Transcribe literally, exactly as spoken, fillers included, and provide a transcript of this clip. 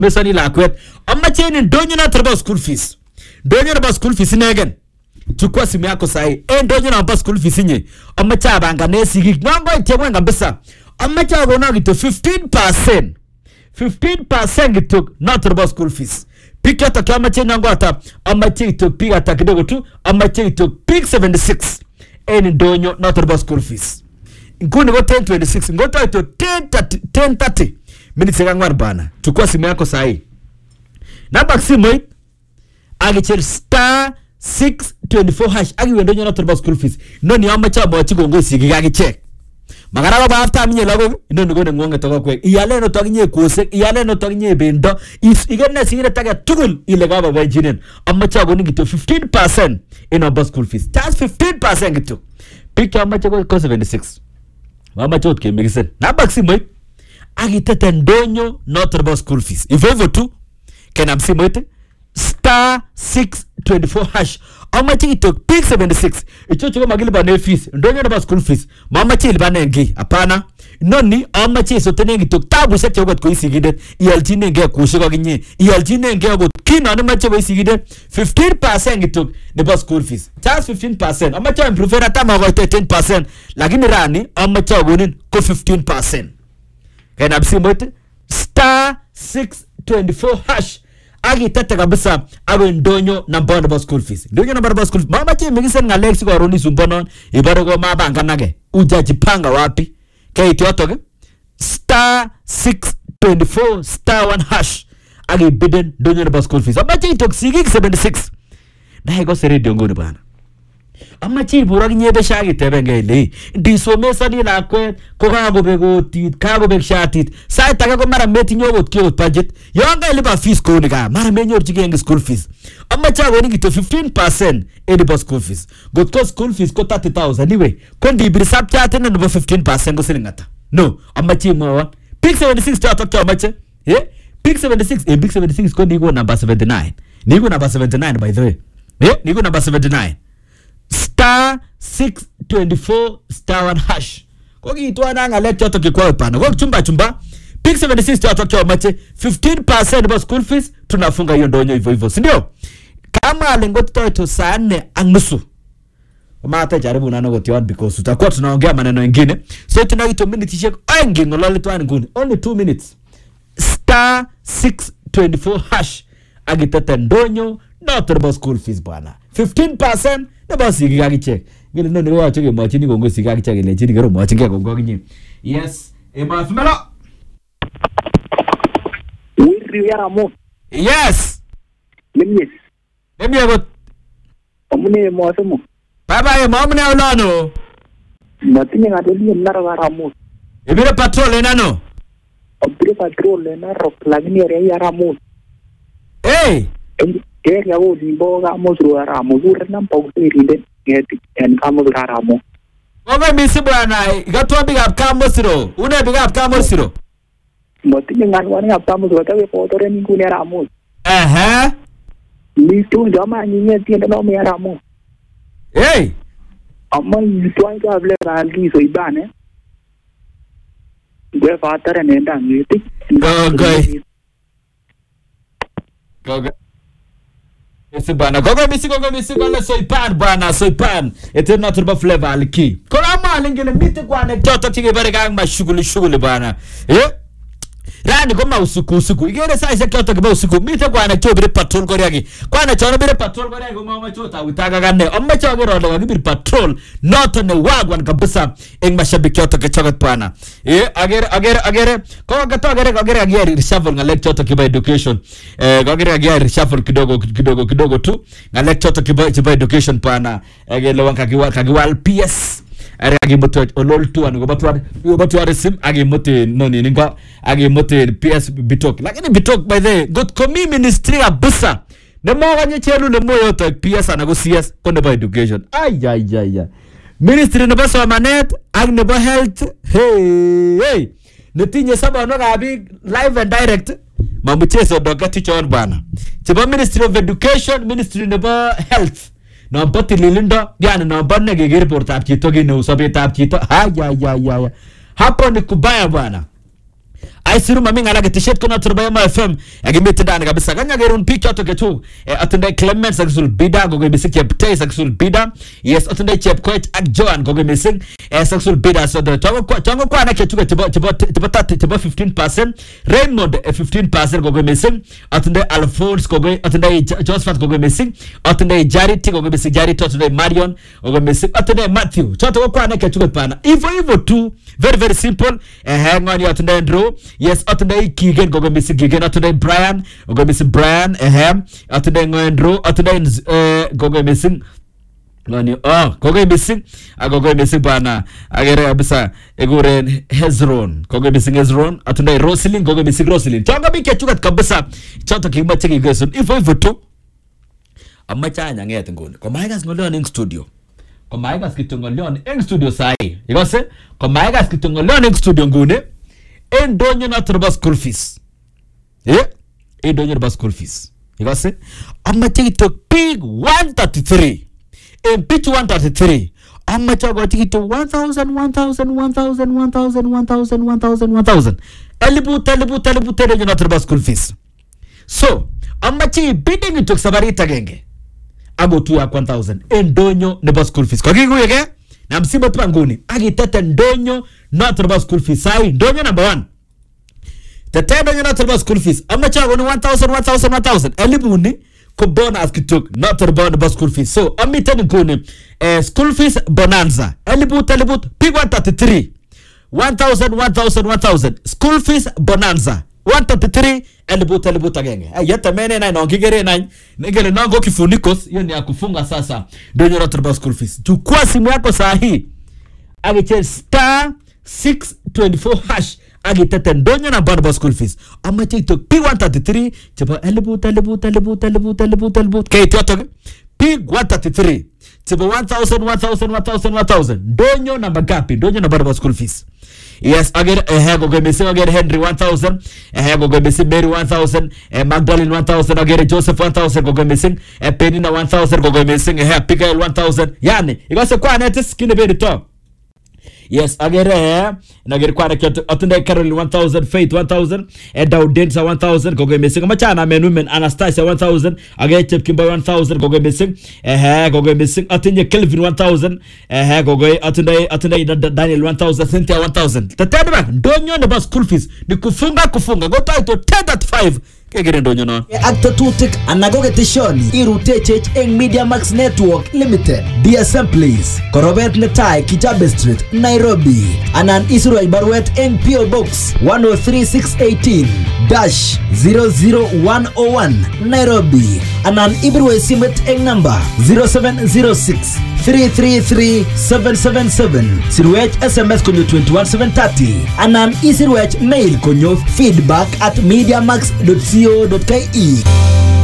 mesani lakwet amache ni ndonyo na turbo school fees ndonyo na school fees inegen chukua simu yako sahi eh ndonyo na school fees nye amache abangane sigik nongo itemwe kabisa amache agona gitu fifteen percent fifteen percent gitu na turbo school fees pika ta amache nango ata amache itu pika ta kidogo tu amache itu pick seventy-six eh ndonyo na turbo school fees nguni go ten twenty-six ngoto ito ten thirty minutes ngangwar bana chukua simu yako sahi namba simu agichel star six twenty-four hash agi wendo nyona turbo school fees noni amacha bochi gongo sigi agi check magara ba after minye lago noni go ngonge to ko iyale no to nye kose iyale no to nye bendo is igene sigire taga tugul ile ga ba jinen amacha go ngito fifteen percent in our school fees that's fifteen percent gitu pick amacha go seventy-six amacha utke mixen namba simu agi tete ndonyo no turbo school fees if ever tu kenam simu ite star six twenty-four hash amache ito pick seventy-six icho chiko magili ba fees ndonyo na school fees mama chili ba nengi apana noni amache so tenengi to tabu se choko ko isigide iyaltine nge kushiko ginye iyaltine nge go kina ni mache ba isigide fifteen percent ito ne ba school fees just fifteen percent amache improve na tama go ten percent lakini rani amache gonin ko fifteen percent kana bisimote star six twenty-four hash agi tete kabisa awe ndonyo na bond school fees ndonyo na bond school fees mama che migisen ngalex ko roni sumbonon ibaro go mabanga nage ujajipanga wapi kai tiotoge star six twenty-four star one hash agi biden ndonyo na bond school fees mama che itok sigik seventy-six dai go sere dongoni bana amachi burag nyebe shagi tebenge le disomesa ni la kwe ko kago bego tit kago beg shatit sai taka ko mara meti nyogot kyo budget yonga liba fees ko ni ka mara me nyor jige school fees amacha go ni to fifteen percent in the school fees got ko school fees ko thirty thousand anyway ko ndi bir sap chat na no fifteen percent go siningata no amachi mo wa pick seventy-six to talk to amache eh pick seventy-six eh pick seventy-six ko ni go number seventy-nine ni go number seventy-nine by the way eh ni go number seventy-nine star six twenty-four star one hash kogi itwa na ngale toto kikwa pana kwa chumba chumba pick seventy-six to atokea mache fifteen percent ba school fees tunafunga hiyo ndonyo hivyo hivyo si ndio kama alengo toto saa nne anusu mata jaribu na nogo tion because tutakuwa tunaongea maneno mengine so tunaito minute check aingi ngolole twani nguni only two minutes star six twenty-four hash agitete ndonyo na turbo school fees bwana fifteen percent na basi gigagi check ngile no ni wacho ge machini gongo sigagi check ile chini gero machinge gongo ginyi yes e ma fumelo we yara mo yes lemye lemye go omune mo somo baba e mo mne olano matinye ngadeli naro yara mo ibire patrol enano obire patrol enaro lakini yara mo eh ke ya wo dimbo ga mo suru yara mo ure nam pau tirinde ngeti en kamo yara mo obe misi bwana gatwa biga kamo siro une biga kamo siro matinye ngadwani apamo suru ka we potore ni kune yara mo eh ni tu jama nyinye tiende no me yara mo eh amma itwa ga ble ga li so ibane gwe fatare ne ndangiti okay okay ese bana gogo misi gogo misi gogo soy pan bana soy pan eterna turba flavor alki kora ma lingine mite kwa ne toto tige bare gang ma shughuli shughuli bana eh rani goma usiku usiku igere sai se toto ke usiku mite kwa ne chobire patrol gore yagi kwa ne chono bire patrol gore yagi mama chota utaga ganne amma chogo rodo wagi bire patrol not ne wagwan kabisa eng mashabiki toto ke chogot bana eh agere agere agere ko gato agere agere agere reshuffle ngale toto ke education eh agere agere reshuffle kidogo kidogo kidogo tu ngale toto ke ba education bana agere wanka kiwal kagiwal P S ari agi moto olol tu anu batwa batwa resim agi mote noni ninga agi mote P S bitok lakini bitok by the got komi ministry abusa ne mo ganye chelu le moyo to P S anago C S konde ba education ay ay ay ay ministry ne baso manet ag ne ba health hey hey ne tinye saba no gabi live and direct mamucheso doga teacher bana cheba ministry of education ministry ne ba health no pati lilinda yani no banne ge report ap chito ge no sabe tap chito ha ya ya ya hapo ni kubaya bwana aisiru mami ngala getishet kuna turba ma F M agimiti ndani kabisa kanya gerun pick out ketu atunda Clement Saxul Bida gogo misik Cheptay Saxul Bida yes atunda Chepkoech ak Joan gogo misik Saxul Bida so the tongo tongo kwa na ketu tibo tibo tibo tibo fifteen percent Raymond fifteen percent gogo misik atunda Alphonse gogo atunda Josephat gogo misik atunda Jarity gogo misik Jarity atunda Marion gogo misik atunda Matthew choto kwa na ketu pana hivyo hivyo tu very very simple hang on you atunda Andrew yes atunda Kigen gogo misik Kigen atunda Brian gogo misik Brian ehem atunda Andrew atunda gogo misik Ngani oh gogo misik agogo misik bana agere abisa eguren Hezron gogo misik Hezron atunda Roslyn gogo misik Roslyn tonga bike chukat kabisa choto kimache kigeson ifo ifo tu amacha nyanget ngone ko maigas ngolon in studio ko maigas kitongolon in studio sai igose ko maigas kitongolon in studio ngone en donyo na turba school fees eh en donyo na school fees igose amacha kitok big one thirty-three in pitch one thirty-three amacha go tikito one thousand one thousand one thousand one thousand one thousand one thousand one thousand elibu telibu telibu telibu na turba school fees so amacha bidding kitok sabari tagenge ago tu ya one thousand en donyo na school fees kwa kigu yeke na msiba panguni agitete ndonyo na turba school fees sai ndonyo number one tete ndonyo na turba school fees amacha go ni one thousand one thousand one thousand elibu ni ko bonus kitok not turba na school fees so amiten ngone eh, school fees bonanza elibu elibu pick one thirty-three one thousand one thousand one thousand school fees bonanza one thirty-three elibu elibu tagenge ayata mene na ngigere na ngere nango kifunikos hiyo ni ya kufunga sasa ndonyo na turba school fees chukua simu yako saa hii agiche star six twenty-four hash agitete ndonyo na barba school fees ama tito P one thirty-three chapa elibu elibu elibu elibu elibu elibu keitoto P one thirty-three chapa one thousand one thousand one thousand one thousand ndonyo na magapi ndonyo na barba school fees yes again eh gogo mesi again Henry one thousand eh gogo mesi Mary one thousand eh Magdalene one thousand again Joseph one thousand gogo mesi eh Penina one thousand gogo mesi eh Abigail one thousand yani igase kwa netis kine be to yes agere nagere kwa na atunda Caroline one thousand Faith one thousand eh Daudensa one thousand gogo mesi machana men women Anastasia one thousand agere Chepkimba one thousand gogo mesi eh gogo mesi atinye Kelvin one thousand eh gogo atunda atunda Daniel one thousand Cynthia one thousand tatadwa ndonyo na school fees ni kufunga kufunga go to ten at five kegere ndonyo no actor tutik anagoge tishoni irutechech eng Media Max Network Limited D S M please korobet netai Kijabe Street Nairobi anan isru barwet eng P O Box one oh three six one eight dash zero zero one oh one Nairobi anan ibirwe simet eng number zero seven zero six three three three seven seven seven sirwech S M S konyo twenty-one seven thirty anan isirwech mail konyo feedback at mediamax dot co dot ke